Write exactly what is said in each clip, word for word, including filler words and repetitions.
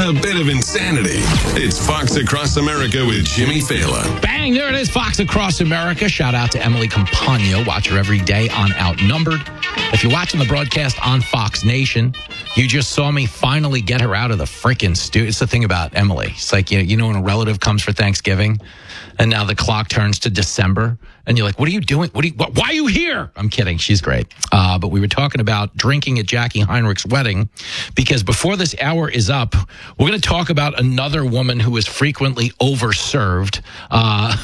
a bit of insanity. It's Fox Across America with Jimmy Fallon. Bang, there it is, Fox Across America. Shout out to Emily Compagno. Watch her every day on Outnumbered. If you're watching the broadcast on Fox Nation, you just saw me finally get her out of the freaking studio. It's the thing about Emily. It's like, you know, you know when a relative comes for Thanksgiving and now the clock turns to December and you're like, what are you doing? What are you, wh- why are you here? I'm kidding. She's great. Uh, but we were talking about drinking at Jackie Heinrich's wedding because before this hour is up, we're going to talk about another woman who is frequently overserved. Uh,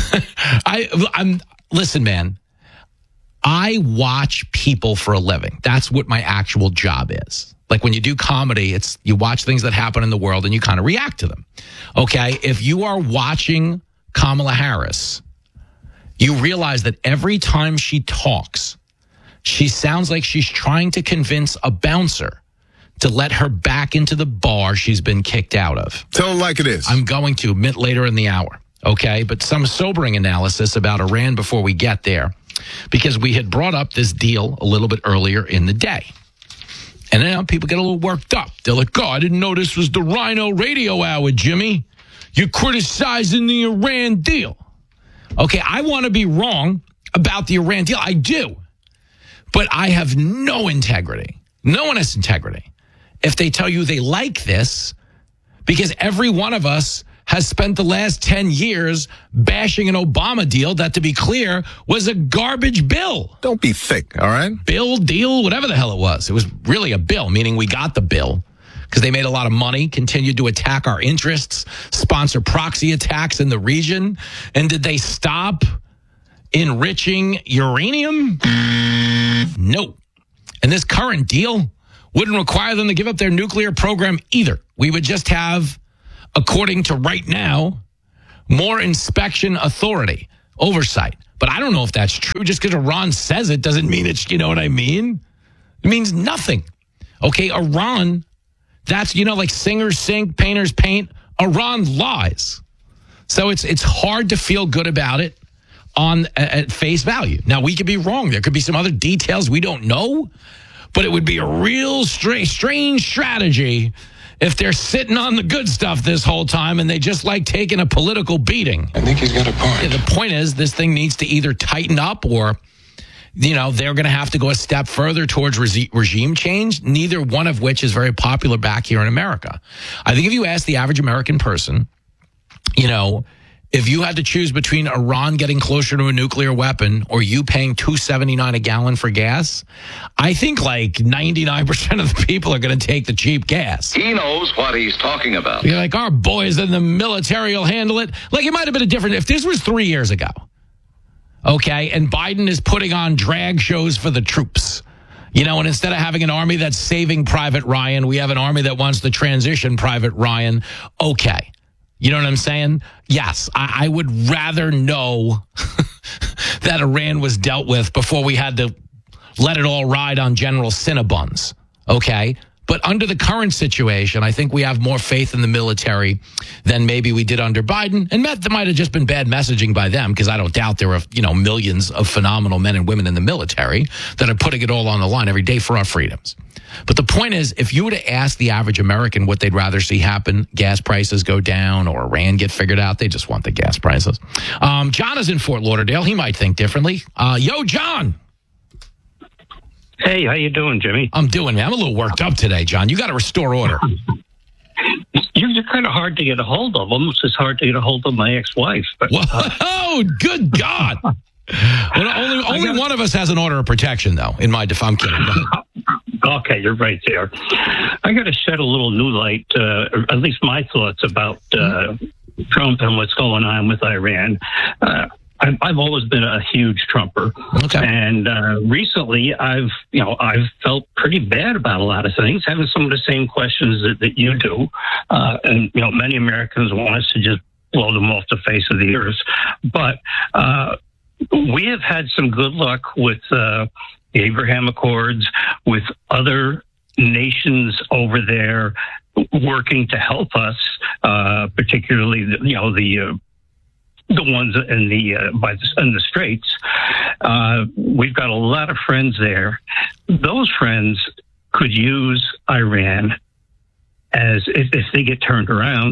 I, I'm, listen, man. I watch people for a living. That's what my actual job is. Like when you do comedy, it's you watch things that happen in the world and you kind of react to them. Okay? If you are watching Kamala Harris, you realize that every time she talks, she sounds like she's trying to convince a bouncer to let her back into the bar she's been kicked out of. Tell them like it is. I'm going to admit later in the hour. Okay? But some sobering analysis about Iran before we get there. Because we had brought up this deal a little bit earlier in the day. And now people get a little worked up. They're like, oh, I didn't know this was the Rhino Radio Hour, Jimmy. You're criticizing the Iran deal. Okay, I want to be wrong about the Iran deal. I do. But I have no integrity. No one has integrity. If they tell you they like this, because every one of us has spent the last ten years bashing an Obama deal that, to be clear, was a garbage bill. Don't be thick, all right? Bill, deal, whatever the hell it was. It was really a bill, meaning we got the bill because they made a lot of money, continued to attack our interests, sponsor proxy attacks in the region. And did they stop enriching uranium? No. And this current deal wouldn't require them to give up their nuclear program either. We would just have, according to right now, more inspection authority, oversight. But I don't know if that's true. Just because Iran says it doesn't mean it's, you know what I mean? It means nothing. Okay, Iran, that's, you know, like singers sing, painters paint. Iran lies. So it's it's hard to feel good about it on at face value. Now, we could be wrong. There could be some other details we don't know, but it would be a real stra- strange strategy if they're sitting on the good stuff this whole time and they just like taking a political beating. I think he's got a point. Yeah, the point is this thing needs to either tighten up or, you know, they're going to have to go a step further towards re- regime change, neither one of which is very popular back here in America. I think if you ask the average American person, you know, if you had to choose between Iran getting closer to a nuclear weapon or you paying two dollars and seventy-nine cents a gallon for gas, I think like ninety-nine percent of the people are going to take the cheap gas. He knows what he's talking about. You're like, our boys in the military will handle it. Like, it might have been a different, if this was three years ago, okay, and Biden is putting on drag shows for the troops, you know, and instead of having an army that's saving Private Ryan, we have an army that wants to transition Private Ryan. Okay. You know what I'm saying? Yes, I, I would rather know that Iran was dealt with before we had to let it all ride on General Cinnabons, okay? But under the current situation, I think we have more faith in the military than maybe we did under Biden. And that might have just been bad messaging by them, because I don't doubt there are, you know, millions of phenomenal men and women in the military that are putting it all on the line every day for our freedoms. But the point is, if you were to ask the average American what they'd rather see happen, gas prices go down or Iran get figured out, they just want the gas prices. Um, John is in Fort Lauderdale. He might think differently. Uh, yo, John. Hey, how you doing, Jimmy? I'm doing, man. I'm a little worked up today, John. You got to restore order. You're kind of hard to get a hold of, almost as hard to get a hold of my ex-wife. But, Whoa, uh, good God. Well, only only gotta, one of us has an order of protection, though, in my defense. I'm kidding. Okay, you're right there. I got to shed a little new light, uh, at least my thoughts about uh, Trump and what's going on with Iran. Uh, I've, I've always been a huge Trumper. Okay. And uh, recently, I've, you know, I've felt pretty bad about a lot of things, having some of the same questions that, that you do. Uh, and, you know, many Americans want us to just blow them off the face of the earth. But uh, we have had some good luck with uh, the Abraham Accords, with other nations over there working to help us, uh, particularly, the, you know, the uh, the ones in the uh, by the, in the Straits. Uh, we've got a lot of friends there. Those friends could use Iran as if, if they get turned around,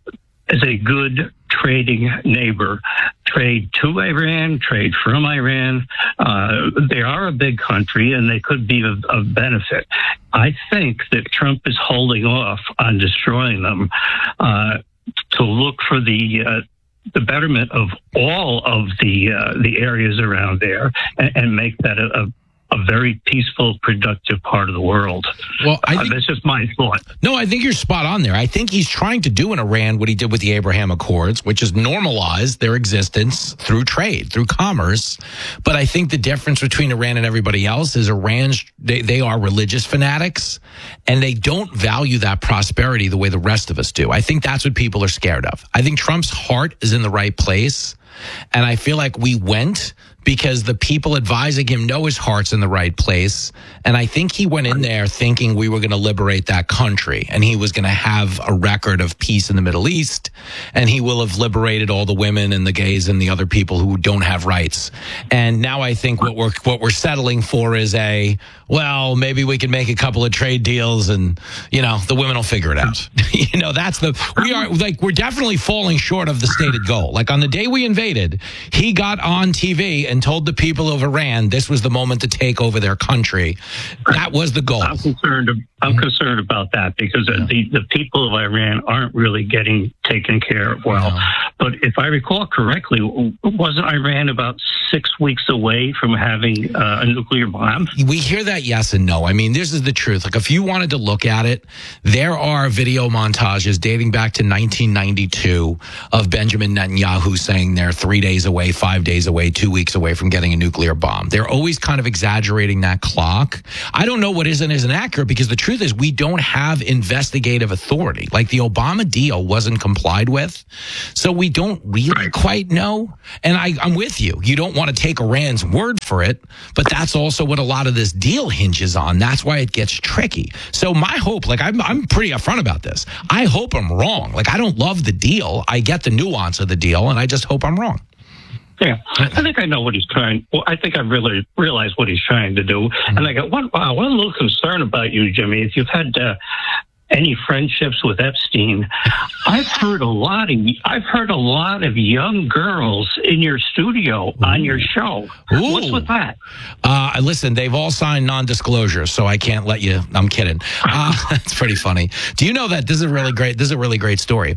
as a good trading neighbor. Trade to Iran, trade from Iran. Uh, they are a big country, and they could be of, of benefit. I think that Trump is holding off on destroying them uh, to look for the uh, the betterment of all of the uh, the areas around there, and, and make that a, a a very peaceful, productive part of the world. Well, I think, uh, that's just my thought. No, I think you're spot on there. I think he's trying to do in Iran what he did with the Abraham Accords, which is normalize their existence through trade, through commerce. But I think the difference between Iran and everybody else is Iran's, they, they are religious fanatics, and they don't value that prosperity the way the rest of us do. I think that's what people are scared of. I think Trump's heart is in the right place, and I feel like we went because the people advising him know his heart's in the right place. And I think he went in there thinking we were going to liberate that country, and he was going to have a record of peace in the Middle East, and he will have liberated all the women and the gays and the other people who don't have rights. And now I think what we're what we're settling for is a, well, maybe we can make a couple of trade deals, and you know, the women will figure it out. You know, that's the we are like we're definitely falling short of the stated goal. Like on the day we invaded, he got on T V and told the people of Iran this was the moment to take over their country. That was the goal. I'm concerned. I'm concerned about that because Yeah. the, the people of Iran aren't really getting taken care of well. No. But if I recall correctly, wasn't Iran about six weeks away from having uh, a nuclear bomb? We hear that yes and no. I mean, this is the truth. Like, if you wanted to look at it, there are video montages dating back to nineteen ninety-two of Benjamin Netanyahu saying they're three days away, five days away, two weeks away from getting a nuclear bomb. They're always kind of exaggerating that clock. I don't know what is and isn't accurate because the truth is we don't have investigative authority. Like, the Obama deal wasn't complied with, so we don't really quite know. And I, I'm with you. You don't want to take Iran's word for it, but that's also what a lot of this deal hinges on. That's why it gets tricky. So my hope, like I'm, I'm pretty upfront about this. I hope I'm wrong. Like, I don't love the deal. I get the nuance of the deal, and I just hope I'm wrong. Yeah, I think I know what he's trying. Well, I think I really realize what he's trying to do. Mm-hmm. And I got one, uh, one little concern about you, Jimmy. If you've had uh, any friendships with Epstein, I've heard a lot of I've heard a lot of young girls in your studio Ooh. on your show. Ooh. What's with that? Uh, listen, they've all signed non-disclosure, so I can't let you. I'm kidding. Uh, that's pretty funny. Do you know that this is a really great? This is a really great story.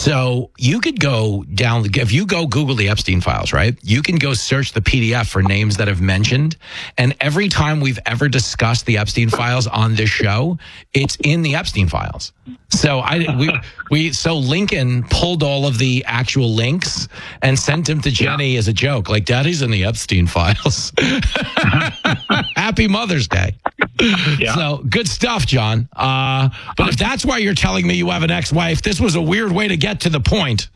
So you could go down if you go Google the Epstein files, right? You can go search the P D F for names that have mentioned, and every time we've ever discussed the Epstein files on this show, it's in the Epstein files. So I we we so Lincoln pulled all of the actual links and sent them to Jenny yeah. as a joke, like, Daddy's in the Epstein files. Happy Mother's Day. Yeah. So good stuff, John. Uh, but if that's why you're telling me you have an ex-wife, this was a weird way to get to the point.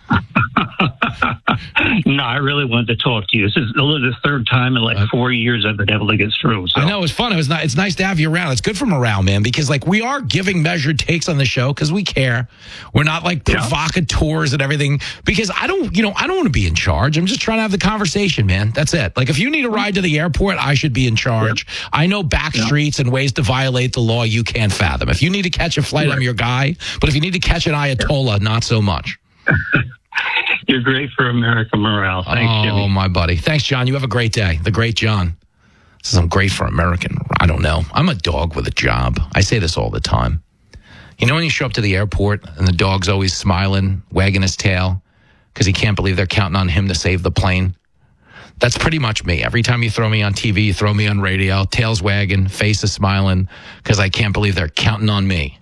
No, I really wanted to talk to you. This is the third time in like four years I've been able to get through. So. I know, it's fun. It was nice. It's nice to have you around. It's good for morale, man, because like we are giving measured takes on the show because we care. We're not like provocateurs yeah. and everything, because I don't, you know, I don't want to be in charge. I'm just trying to have the conversation, man. That's it. Like, if you need a ride to the airport, I should be in charge. Yep. I know back yep. streets and ways to violate the law you can't fathom. If you need to catch a flight, right. I'm your guy. But if you need to catch an Ayatollah, not so much. You're great for American morale. Thanks, oh, Jimmy. Oh, my buddy. Thanks, John. You have a great day. The great John. This is I'm great for American. I don't know. I'm a dog with a job. I say this all the time. You know when you show up to the airport and the dog's always smiling, wagging his tail because he can't believe they're counting on him to save the plane? That's pretty much me. Every time you throw me on T V, you throw me on radio, tail's wagging, face is smiling because I can't believe they're counting on me.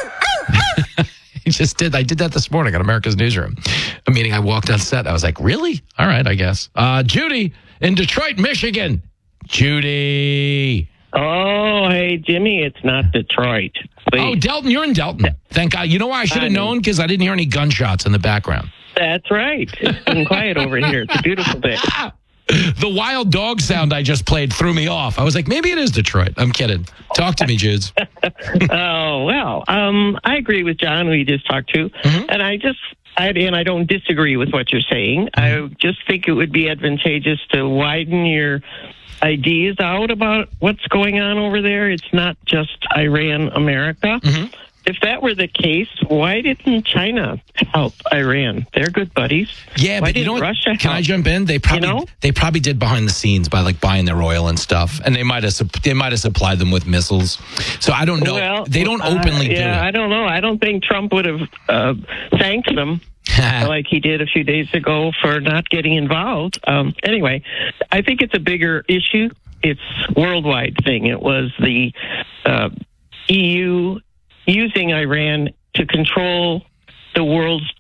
Just did. I did that this morning on America's Newsroom. A meeting, I walked on set. I was like, really? All right, I guess. Uh, Judy in Detroit, Michigan. Judy. Oh, hey, Jimmy, it's not Detroit. Please. Oh, Delton, you're in Delton. Thank God. You know why I should have known? Because I didn't hear any gunshots in the background. That's right. It's been quiet over here. It's a beautiful day. The wild dog sound I just played threw me off. I was like, maybe it is Detroit. I'm kidding. Talk to me, Judes. Oh, well, um, I agree with John, who you just talked to. Mm-hmm. And I just, I, and I don't disagree with what you're saying. Mm-hmm. I just think it would be advantageous to widen your ideas out about what's going on over there. It's not just Iran, America. Mm-hmm. if that were the case, why didn't China help Iran? They're good buddies. Yeah, why but you know didn't what? Russia Can help? I jump in? They probably You know? they probably did behind the scenes by like buying their oil and stuff, and they might have sup- they might have supplied them with missiles. So I don't know. Well, they don't uh, openly yeah, do it. I don't know. I don't think Trump would have uh, thanked them like he did a few days ago for not getting involved. Um, anyway, I think it's a bigger issue. It's a worldwide thing. It was the uh, E U using Iran to control the world's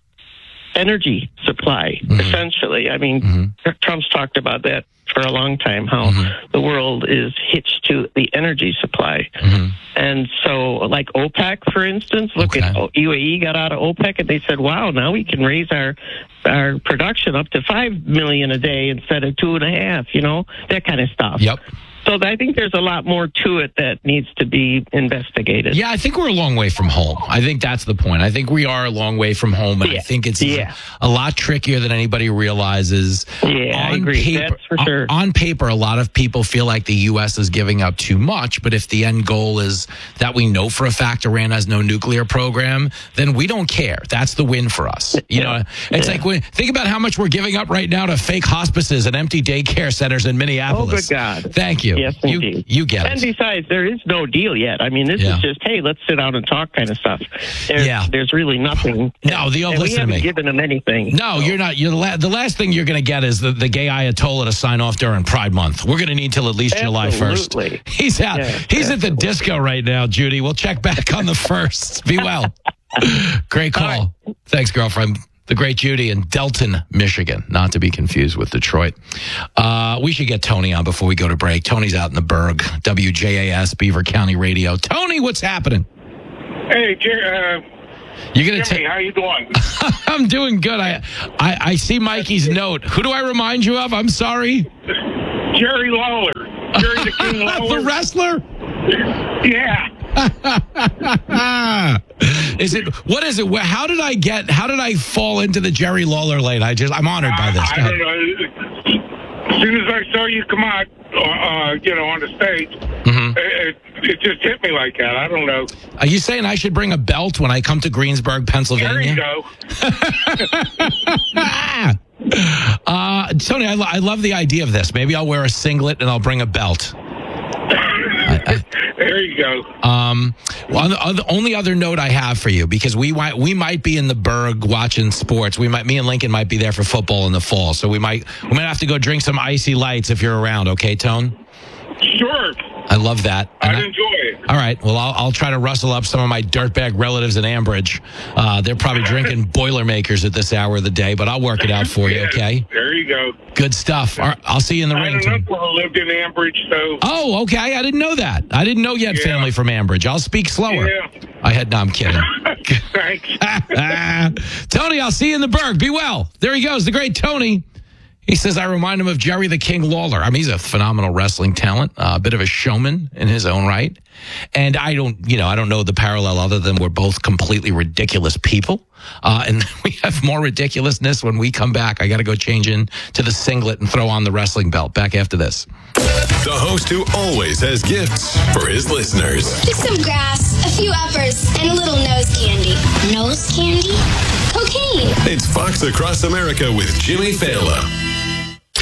energy supply, Mm-hmm. essentially. I mean, mm-hmm. Trump's talked about that for a long time, how mm-hmm. the world is hitched to the energy supply. Mm-hmm. And so, like OPEC, for instance, look Okay. at U A E got out of OPEC and they said, wow, now we can raise our our production up to five million a day instead of two and a half, you know, that kind of stuff. Yep. So I think there's a lot more to it that needs to be investigated. Yeah, I think we're a long way from home. I think that's the point. I think we are a long way from home, and Yeah. I think it's Yeah. a lot trickier than anybody realizes. Yeah, I agree. That's for sure. On, on paper, a lot of people feel like the U S is giving up too much, but if the end goal is that we know for a fact Iran has no nuclear program, then we don't care. That's the win for us. You know, it's Yeah. like when, think about how much we're giving up right now to fake hospices and empty daycare centers in Oh, Minneapolis. good God. Thank you. Yes, you, indeed. you get And it. besides, there is no deal yet. I mean, this Yeah. is just, hey, let's sit down and talk kind of stuff. There's, Yeah. There's really nothing. No, the- oh, and we listen to haven't me. given them anything. No, you're not. You're the, la- the last thing you're going to get is the, the gay Ayatollah to sign off during Pride Month. We're going to need till at least July first. Absolutely. He's out. Yeah, He's at the absolutely. disco right now, Judy. We'll check back on the first. Be well. Great call. Thanks, girlfriend. The great Judy in Delton, Michigan, not to be confused with Detroit. Uh, we should get Tony on before we go to break. Tony's out in the Berg, W J A S, Beaver County Radio. Tony, what's happening? Hey, Jer- uh, You're gonna Jimmy, take. how you doing? I'm doing good. I, I I see Mikey's note. Who do I remind you of? I'm sorry. Jerry Lawler. Jerry the King the Lawler. wrestler. Yeah. Is it? What is it? Wh- How did I get? How did I fall into the Jerry Lawler lane? I just. I'm honored by this. I, I don't know. As soon as I saw you come out, uh, you know, on the stage, Mhm. it, it just hit me like that. I don't know. Are you saying I should bring a belt when I come to Greensburg, There Pennsylvania? you go. uh, Tony, I, lo- I love the idea of this. Maybe I'll wear a singlet and I'll bring a belt. I, There you go. I, um, well, the, the only other note I have for you, because we might we might be in the Berg watching sports. We might, me and Lincoln might be there for football in the fall, so we might we might have to go drink some icy lights if you're around. Okay, Tone? Sure. I love that. And I'd I- enjoy it. All right. Well, I'll, I'll try to rustle up some of my dirtbag relatives in Ambridge. Uh, they're probably drinking Boilermakers at this hour of the day, but I'll work it out for you, Yeah, okay? There you go. Good stuff. All right, I'll see you in the I ring. had an Tom. uncle who lived in Ambridge, so Oh, okay. I didn't know that. I didn't know you had Yeah. family from Ambridge. I'll speak slower. Yeah. I had, no, I'm kidding. thanks. Tony, I'll see you in the Berg. Be well. There he goes, the great Tony. He says, I remind him of Jerry the King Lawler. I mean, he's a phenomenal wrestling talent, uh, a bit of a showman in his own right. And I don't, you know, I don't know the parallel other than we're both completely ridiculous people. Uh, and we have more ridiculousness when we come back. I got to go change in to the singlet and throw on the wrestling belt. Back after this. The host who always has gifts for his listeners. Just some grass, a few uppers, and a little nose candy. Nose candy? Cocaine. It's Fox Across America with Jimmy Fallon.